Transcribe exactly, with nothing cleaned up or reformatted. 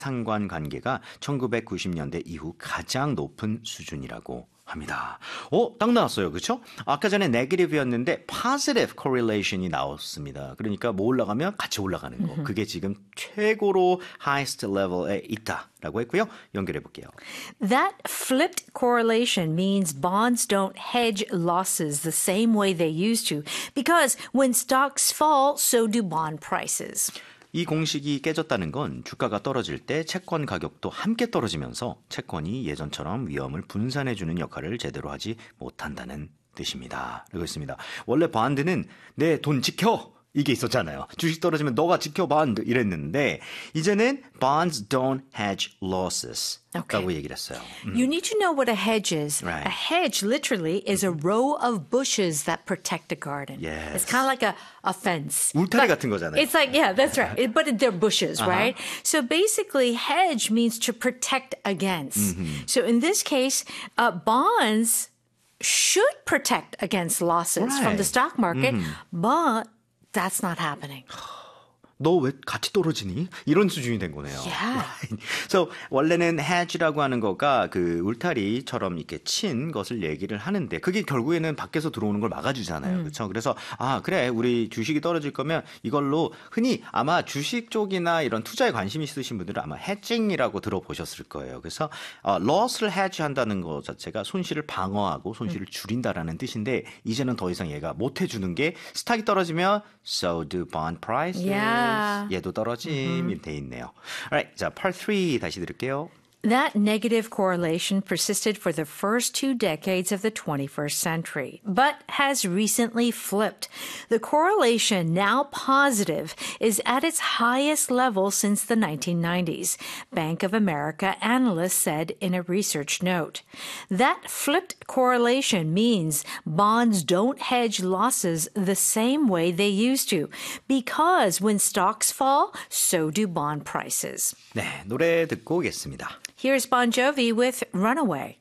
상관관계가 천구백구십 년대 이후 가장 높은 수준이라고 합니다. 어, 딱 나왔어요. 그렇죠? 아까 전에 negative였는데 positive correlation이 나왔습니다. 그러니까 뭐 올라가면 같이 올라가는 거. 그게 지금 최고로 highest level에 있다라고 했고요. 연결해 볼게요. That flipped correlation means bonds don't hedge losses the same way they used to because when stocks fall, so do bond prices. 이 공식이 깨졌다는 건 주가가 떨어질 때 채권 가격도 함께 떨어지면서 채권이 예전처럼 위험을 분산해주는 역할을 제대로 하지 못한다는 뜻입니다. 그리고 있습니다. 원래 반드는 내 돈 지켜! 이게 있었잖아요. 주식 떨어지면 너가 지켜 반드 이랬는데 이제는 bonds don't hedge losses Okay. 라고 얘기를 했어요. 음. You need to know what a hedge is. Right. A hedge literally is a row of bushes that protect a garden. Yes. It's kind of like a, a fence. 울타리 But 같은 거잖아요. It's like, yeah, that's right. It- but they're bushes, Uh-huh. right? So basically, hedge means to protect against. Mm-hmm. So in this case, uh, bonds should protect against losses from the Right. stock market, Mm-hmm. but that's not happening. 너 왜 같이 떨어지니? 이런 수준이 된 거네요. Yeah. So, 원래는 hedge라고 하는 거가 그 울타리처럼 이렇게 친 것을 얘기를 하는데 그게 결국에는 밖에서 들어오는 걸 막아주잖아요. 음. 그렇죠? 그래서 아 그래 우리 주식이 떨어질 거면 이걸로 흔히 아마 주식 쪽이나 이런 투자에 관심 있으신 분들은 아마 hedging이라고 들어보셨을 거예요. 그래서 어, loss를 hedge 한다는 것 자체가 손실을 방어하고 손실을 줄인다라는 뜻인데 이제는 더 이상 얘가 못 해주는 게 스탁이 떨어지면 so do bond prices. Yeah. 얘도 떨어짐이 돼 있네요. Alright, 자, part three 다시 들을게요. That negative correlation persisted for the first two decades of the twenty-first century, but has recently flipped. The correlation, now positive, is at its highest level since the nineteen nineties, Bank of America analysts said in a research note. That flipped correlation means bonds don't hedge losses the same way they used to, because when stocks fall, so do bond prices. 네, 노래 듣고 오겠습니다. Here's Bon Jovi with Runaway.